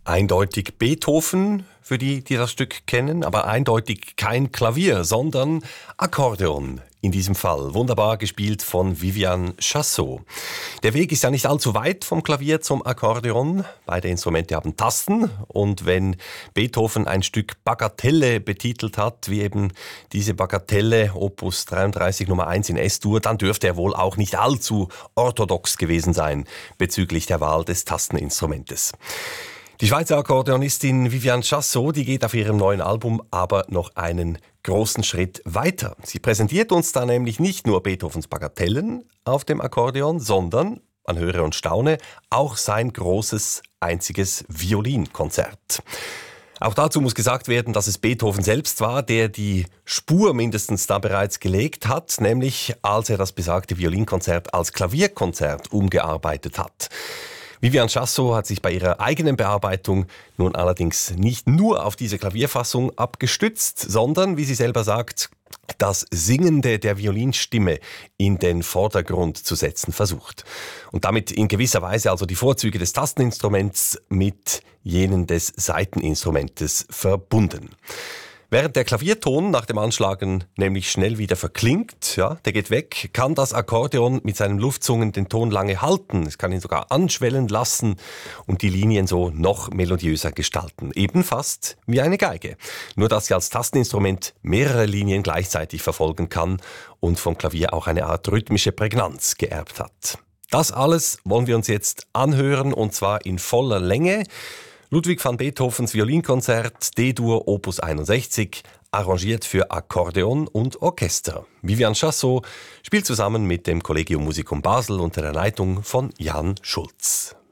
Eindeutig Beethoven, für die das Stück kennen, aber eindeutig kein Klavier, sondern Akkordeon in diesem Fall. Wunderbar gespielt von Viviane Chassot. Der Weg ist ja nicht allzu weit vom Klavier zum Akkordeon. Beide Instrumente haben Tasten und wenn Beethoven ein Stück Bagatelle betitelt hat, wie eben diese Bagatelle Opus 33 Nummer 1 in S-Dur, dann dürfte er wohl auch nicht allzu orthodox gewesen sein bezüglich der Wahl des Tasteninstrumentes. Die Schweizer Akkordeonistin Viviane Chassot, die geht auf ihrem neuen Album aber noch einen großen Schritt weiter. Sie präsentiert uns da nämlich nicht nur Beethovens Bagatellen auf dem Akkordeon, sondern, man höre und staune, auch sein großes, einziges Violinkonzert. Auch dazu muss gesagt werden, dass es Beethoven selbst war, der die Spur mindestens da bereits gelegt hat, nämlich als er das besagte Violinkonzert als Klavierkonzert umgearbeitet hat. Viviane Chassot hat sich bei ihrer eigenen Bearbeitung nun allerdings nicht nur auf diese Klavierfassung abgestützt, sondern, wie sie selber sagt, das Singende der Violinstimme in den Vordergrund zu setzen versucht. Und damit in gewisser Weise also die Vorzüge des Tasteninstruments mit jenen des Saiteninstrumentes verbunden. Während der Klavierton nach dem Anschlagen nämlich schnell wieder verklingt, der geht weg, kann das Akkordeon mit seinen Luftzungen den Ton lange halten. Es kann ihn sogar anschwellen lassen und die Linien so noch melodiöser gestalten. Eben fast wie eine Geige. Nur dass sie als Tasteninstrument mehrere Linien gleichzeitig verfolgen kann und vom Klavier auch eine Art rhythmische Prägnanz geerbt hat. Das alles wollen wir uns jetzt anhören und zwar in voller Länge. Ludwig van Beethovens Violinkonzert D-Dur Opus 61, arrangiert für Akkordeon und Orchester. Viviane Chassot spielt zusammen mit dem Collegium Musicum Basel unter der Leitung von Jan Schulz.